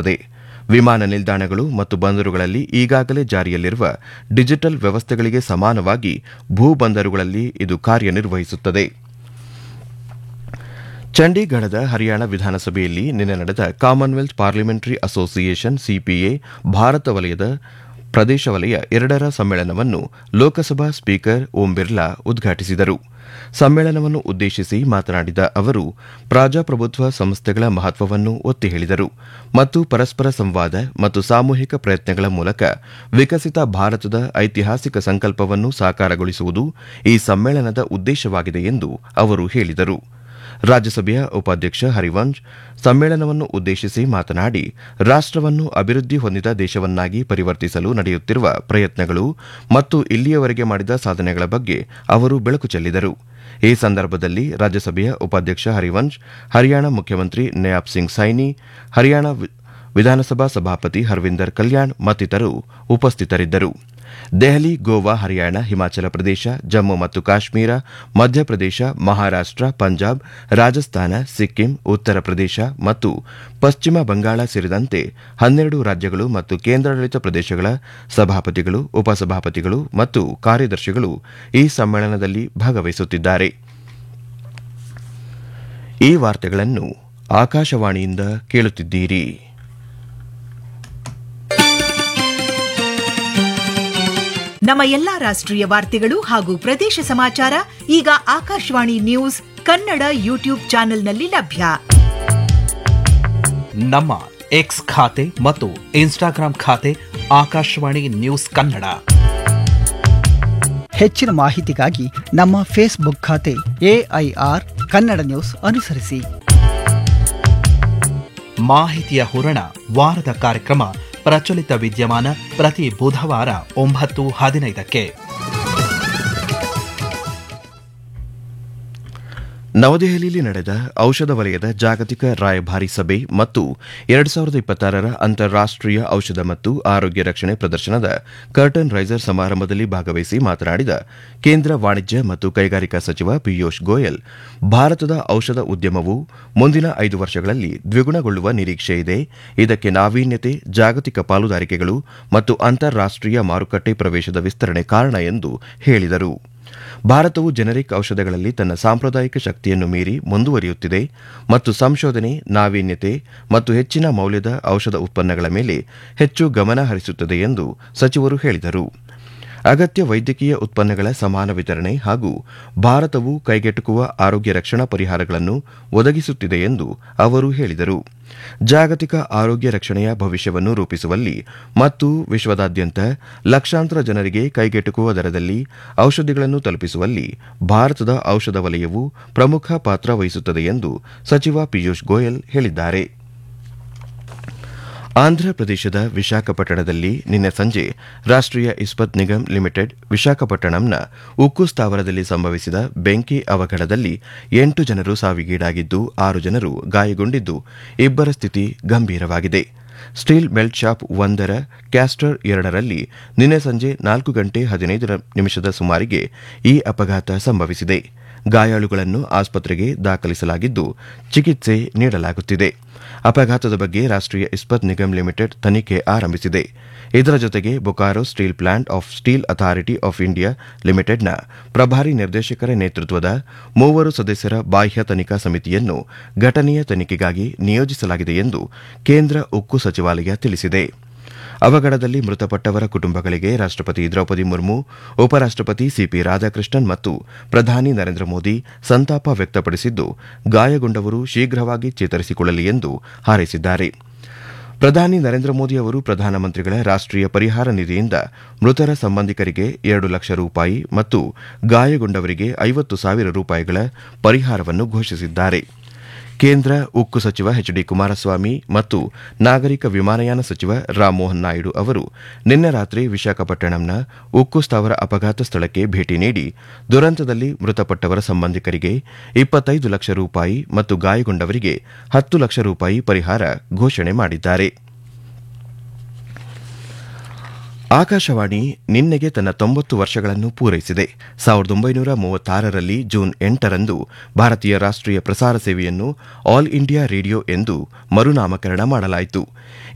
ಒದಗಿಸುತ್ತದೆ. ವಿಮಾನ ನಿಲ್ದಾಣಗಳು ಮತ್ತು ಬಂದರುಗಳಲ್ಲಿ ಈಗಾಗಲೇ ಜಾರಿಯಲ್ಲಿರುವ ಡಿಜಿಟಲ್ ವ್ಯವಸ್ಥೆಗಳಿಗೆ ಸಮಾನವಾಗಿ ಭೂ ಬಂದರುಗಳಲ್ಲಿ ಇದು ಕಾರ್ಯನಿರ್ವಹಿಸುತ್ತದೆ. ಚಂಡೀಗಢದ ಹರಿಯಾಣ ವಿಧಾನಸಭೆಯಲ್ಲಿ ನಿನ್ನೆ ನಡೆದ Commonwealth parliamentary association CPA Bharat ವಲಯದ ಪ್ರದೇಶ ವಲಯ 2ರ ಸಮ್ಮೇಳನವನ್ನು ಲೋಕಸಭಾ ಸ್ಪೀಕರ್ ಓಂ ಬಿರ್ಲಾ ಉದ್ಘಾಟಿಸಿದರು. ಸಮ್ಮೇಳನವನ್ನು ಉದ್ದೇಶಿಸಿ ಮಾತನಾಡಿದ ಅವರು ಪ್ರಜಾಪ್ರಭುತ್ವ ಸಂಸ್ಥೆಗಳ ಮಹತ್ವವನ್ನು ಒತ್ತಿ ಹೇಳಿದರು ಮತ್ತು ಪರಸ್ಪರ ಸಂವಾದ ಮತ್ತು ಸಾಮೂಹಿಕ ಪ್ರಯತ್ನಗಳ ಮೂಲಕ ವಿಕಸಿತ ಭಾರತದ ಐತಿಹಾಸಿಕ ಸಂಕಲ್ಪವನ್ನು ಸಾಕಾರಗೊಳಿಸುವುದು ಈ ಸಮ್ಮೇಳನದ ಉದ್ದೇಶವಾಗಿದೆ ಎಂದು ಅವರು ಹೇಳಿದರು. ರಾಜ್ಯಸಭೆಯ ಉಪಾಧ್ಯಕ್ಷ ಹರಿವಂಶ್ ಸಮ್ಮೇಳನವನ್ನು ಉದ್ದೇಶಿಸಿ ಮಾತನಾಡಿ ರಾಷ್ಟವನ್ನು ಅಭಿವೃದ್ಧಿ ಹೊಂದಿದ ದೇಶವನ್ನಾಗಿ ಪರಿವರ್ತಿಸಲು ನಡೆಯುತ್ತಿರುವ ಪ್ರಯತ್ನಗಳು ಮತ್ತು ಇಲ್ಲಿಯವರೆಗೆ ಮಾಡಿದ ಸಾಧನೆಗಳ ಬಗ್ಗೆ ಅವರು ಬೆಳಕು ಚೆಲ್ಲಿದರು. ಈ ಸಂದರ್ಭದಲ್ಲಿ ರಾಜ್ಯಸಭೆಯ ಉಪಾಧ್ಯಕ್ಷ ಹರಿವಂಶ್, ಹರಿಯಾಣ ಮುಖ್ಯಮಂತ್ರಿ ನಯಾಬ್ ಸಿಂಗ್ ಸೈನಿ, ಹರಿಯಾಣ ವಿಧಾನಸಭಾ ಸಭಾಪತಿ ಹರ್ವಿಂದರ್ ಕಲ್ಯಾಣ್ ಮತ್ತಿತರರು ಉಪಸ್ಥಿತರಿದ್ದರು. ದೆಹಲಿ, ಗೋವಾ, ಹರಿಯಾಣ, ಹಿಮಾಚಲ ಪ್ರದೇಶ, ಜಮ್ಮು ಮತ್ತು ಕಾಶ್ಮೀರ, ಮಧ್ಯಪ್ರದೇಶ, ಮಹಾರಾಷ್ಟ, ಪಂಜಾಬ್, ರಾಜಸ್ಥಾನ, ಸಿಕ್ಕಿಂ, ಉತ್ತರ ಪ್ರದೇಶ ಮತ್ತು ಪಶ್ಚಿಮ ಬಂಗಾಳ ಸೇರಿದಂತೆ 12 ರಾಜ್ಯಗಳು ಮತ್ತು ಕೇಂದ್ರಾಡಳಿತ ಪ್ರದೇಶಗಳ ಸಭಾಪತಿಗಳು, ಉಪಸಭಾಪತಿಗಳು ಮತ್ತು ಕಾರ್ಯದರ್ಶಿಗಳು ಈ ಸಮ್ಮೇಳನದಲ್ಲಿ ಭಾಗವಹಿಸುತ್ತಿದ್ದಾರೆ. ಈ ವಾರ್ತೆಗಳನ್ನು ಆಕಾಶವಾಣಿಯಿಂದ ಕೇಳುತ್ತಿದ್ದೀರಿ. ನಮ್ಮ ಎಲ್ಲಾ ರಾಷ್ಟ್ರೀಯ ವಾರ್ತೆಗಳು ಹಾಗೂ ಪ್ರದೇಶ ಸಮಾಚಾರ ಈಗ ಆಕಾಶವಾಣಿ ನ್ಯೂಸ್ ಕನ್ನಡ ಯೂಟ್ಯೂಬ್ ಚಾನೆಲ್ನಲ್ಲಿ ಲಭ್ಯ. ನಮ್ಮ ಎಕ್ಸ್ ಖಾತೆ ಮತ್ತು ಇನ್ಸ್ಟಾಗ್ರಾಂ ಖಾತೆ ಆಕಾಶವಾಣಿ ನ್ಯೂಸ್ ಕನ್ನಡ. ಹೆಚ್ಚಿನ ಮಾಹಿತಿಗಾಗಿ ನಮ್ಮ ಫೇಸ್ಬುಕ್ ಖಾತೆ AIR ಕನ್ನಡ ನ್ಯೂಸ್ ಅನುಸರಿಸಿ. ಮಾಹಿತಿಯ ಹೂರಣ ವಾರದ ಕಾರ್ಯಕ್ರಮ ಪ್ರಚಲಿತ ವಿದ್ಯಮಾನ ಪ್ರತಿ ಬುಧವಾರ 9:15ಕ್ಕೆ. ನವದೆಹಲಿಯಲ್ಲಿ ನಡೆದ ಔಷಧ ವಲಯದ ಜಾಗತಿಕ ರಾಯಭಾರಿ ಸಭೆ ಮತ್ತು 2026ರ ಅಂತಾರಾಷ್ಟೀಯ ಔಷಧ ಮತ್ತು ಆರೋಗ್ಯ ರಕ್ಷಣೆ ಪ್ರದರ್ಶನದ ಕರ್ಟನ್ ರೈಸರ್ ಸಮಾರಂಭದಲ್ಲಿ ಭಾಗವಹಿಸಿ ಮಾತನಾಡಿದ ಕೇಂದ್ರ ವಾಣಿಜ್ಯ ಮತ್ತು ಕೈಗಾರಿಕಾ ಸಚಿವ ಪಿಯೂಷ್ ಗೋಯಲ್, ಭಾರತದ ಔಷಧ ಉದ್ಯಮವು ಮುಂದಿನ 5 ವರ್ಷಗಳಲ್ಲಿ ದ್ವಿಗುಣಗೊಳ್ಳುವ ನಿರೀಕ್ಷೆ ಇದೆ. ಇದಕ್ಕೆ ನಾವೀನ್ಯತೆ, ಜಾಗತಿಕ ಪಾಲುದಾರಿಕೆಗಳು ಮತ್ತು ಅಂತಾರಾಷ್ಟೀಯ ಮಾರುಕಟ್ಟೆ ಪ್ರವೇಶದ ವಿಸ್ತರಣೆ ಕಾರಣ ಎಂದು ಹೇಳಿದರು. ಭಾರತವು ಜೆನೆರಿಕ್ ಔಷಧಗಳಲ್ಲಿ ತನ್ನ ಸಾಂಪ್ರದಾಯಿಕ ಶಕ್ತಿಯನ್ನು ಮೀರಿ ಮುಂದುವರಿಯುತ್ತಿದೆ ಮತ್ತು ಸಂಶೋಧನೆ, ನಾವೀನ್ಯತೆ ಮತ್ತು ಹೆಚ್ಚಿನ ಮೌಲ್ಯದ ಔಷಧ ಉತ್ಪನ್ನಗಳ ಮೇಲೆ ಹೆಚ್ಚು ಗಮನ ಹರಿಸುತ್ತದೆ ಎಂದು ಸಚಿವರು ಹೇಳಿದರು. ಅಗತ್ಯ ವೈದ್ಯಕೀಯ ಉತ್ಪನ್ನಗಳ ಸಮಾನ ವಿತರಣೆ ಹಾಗೂ ಭಾರತವು ಕೈಗೆಟುಕುವ ಆರೋಗ್ಯ ರಕ್ಷಣಾ ಪರಿಹಾರಗಳನ್ನು ಒದಗಿಸುತ್ತಿದೆ ಎಂದು ಅವರು ಹೇಳಿದರು. ಜಾಗತಿಕ ಆರೋಗ್ಯ ರಕ್ಷಣೆಯ ಭವಿಷ್ಯವನ್ನು ರೂಪಿಸುವಲ್ಲಿ ಮತ್ತು ವಿಶ್ವದಾದ್ಯಂತ ಲಕ್ಷಾಂತರ ಜನರಿಗೆ ಕೈಗೆಟುಕುವ ದರದಲ್ಲಿ ಔಷಧಿಗಳನ್ನು ತಲುಪಿಸುವಲ್ಲಿ ಭಾರತದ ಔಷಧ ವಲಯವು ಪ್ರಮುಖ ಪಾತ್ರ ವಹಿಸುತ್ತದೆ ಎಂದು ಸಚಿವ ಪಿಯೂಷ್ ಗೋಯಲ್ ಹೇಳಿದ್ದಾರೆ. ಆಂಧ್ರಪ್ರದೇಶದ ವಿಶಾಖಪಟ್ಟಣದಲ್ಲಿ ನಿನ್ನೆ ಸಂಜೆ ರಾಷ್ಟೀಯ ಇಸ್ಪತ್ ನಿಗಮ್ ಲಿಮಿಟೆಡ್ ವಿಶಾಖಪಟ್ಟಣಂನ ಉಕ್ಕು ಸ್ಥಾವರದಲ್ಲಿ ಸಂಭವಿಸಿದ ಬೆಂಕಿ ಅವಘಡದಲ್ಲಿ 8 ಜನರು ಸಾವಿಗೀಡಾಗಿದ್ದು 6 ಜನರು ಗಾಯಗೊಂಡಿದ್ದು 2 ಸ್ಥಿತಿ ಗಂಭೀರವಾಗಿದೆ. ಸ್ಟೀಲ್ ಮೆಲ್ಟ್ ಶಾಪ್ 1ರ ಕ್ಯಾಸ್ಟರ್ 2ರಲ್ಲಿ ನಿನ್ನೆ ಸಂಜೆ 4:15 ಸುಮಾರಿಗೆ ಈ ಅಪಘಾತ ಸಂಭವಿಸಿದೆ. ಗಾಯಾಳುಗಳನ್ನು ಆಸ್ಪತ್ರೆಗೆ ದಾಖಲಿಸಲಾಗಿದ್ದು ಚಿಕಿತ್ಸೆ ನೀಡಲಾಗುತ್ತಿದೆ. ಅಪಘಾತದ ಬಗ್ಗೆ ರಾಷ್ಟೀಯ ಇಸ್ಪತ್ ನಿಗಮ್ ಲಿಮಿಟೆಡ್ ತನಿಖೆ ಆರಂಭಿಸಿದೆ. ಇದರ ಜೊತೆಗೆ Bokaro steel plant of steel authority of India ಲಿಮಿಟೆಡ್ನ ಪ್ರಭಾರಿ ನಿರ್ದೇಶಕರ ನೇತೃತ್ವದ 3 ಸದಸ್ಯರ ಬಾಹ್ಯ ತನಿಖಾ ಸಮಿತಿಯನ್ನು ಘಟನೆಯ ತನಿಖೆಗಾಗಿ ನಿಯೋಜಿಸಲಾಗಿದೆ ಎಂದು ಕೇಂದ್ರ ಉಕ್ಕು ಸಚಿವಾಲಯ ತಿಳಿಸಿದೆ. ಅವಘಡದಲ್ಲಿ ಮೃತಪಟ್ಟವರ ಕುಟುಂಬಗಳಿಗೆ ರಾಷ್ಟಪತಿ ದ್ರೌಪದಿ ಮುರ್ಮು, ಉಪರಾಷ್ಟಪತಿ ಸಿಪಿ ರಾಧಾಕೃಷ್ಣನ್ ಮತ್ತು ಪ್ರಧಾನಿ ನರೇಂದ್ರ ಮೋದಿ ಸಂತಾಪ ವ್ಯಕ್ತಪಡಿಸಿದ್ದು, ಗಾಯಗೊಂಡವರು ಶೀಘ್ರವಾಗಿ ಚೇತರಿಸಿಕೊಳ್ಳಲಿ ಎಂದು ಹಾರೈಸಿದ್ದಾರೆ. ಪ್ರಧಾನಿ ನರೇಂದ್ರ ಮೋದಿ ಅವರು ಪ್ರಧಾನಮಂತ್ರಿಗಳ ರಾಷ್ಟೀಯ ಪರಿಹಾರ ನಿಧಿಯಿಂದ ಮೃತರ ಸಂಬಂಧಿಕರಿಗೆ 2 ಲಕ್ಷ ರೂಪಾಯಿ ಮತ್ತು ಗಾಯಗೊಂಡವರಿಗೆ 50,000 ರೂಪಾಯಿಗಳ ಪರಿಹಾರವನ್ನು ಘೋಷಿಸಿದ್ದಾರೆ. ಕೇಂದ್ರ ಉಕ್ಕು ಸಚಿವ ಎಚ್.ಡಿ. ಕುಮಾರಸ್ವಾಮಿ ಮತ್ತು ನಾಗರಿಕ ವಿಮಾನಯಾನ ಸಚಿವ ರಾಮಮೋಹನ್ ನಾಯ್ಡು ಅವರು ನಿನ್ನೆ ರಾತ್ರಿ ವಿಶಾಖಪಟ್ಟಣಂನ ಉಕ್ಕು ಸ್ಥಾವರ ಅಪಘಾತ ಸ್ಥಳಕ್ಕೆ ಭೇಟಿ ನೀಡಿ ದುರಂತದಲ್ಲಿ ಮೃತಪಟ್ಟವರ ಸಂಬಂಧಿಕರಿಗೆ 25 ಲಕ್ಷ ರೂಪಾಯಿ ಮತ್ತು ಗಾಯಗೊಂಡವರಿಗೆ 10 ಲಕ್ಷ ರೂಪಾಯಿ ಪರಿಹಾರ ಘೋಷಣೆ ಮಾಡಿದ್ದಾರೆ. ಆಕಾಶವಾಣಿ ನಿನ್ನೆಗೆ ತನ್ನ 90 ವರ್ಷಗಳನ್ನು ಪೂರೈಸಿದೆ. 1936ರಲ್ಲಿ ಜೂನ್ 8ರಂದು ಭಾರತೀಯ ರಾಷ್ಟೀಯ ಪ್ರಸಾರ ಸೇವೆಯನ್ನು ಆಲ್ ಇಂಡಿಯಾ ರೇಡಿಯೋ ಎಂದು ಮರುನಾಮಕರಣ ಮಾಡಲಾಯಿತು.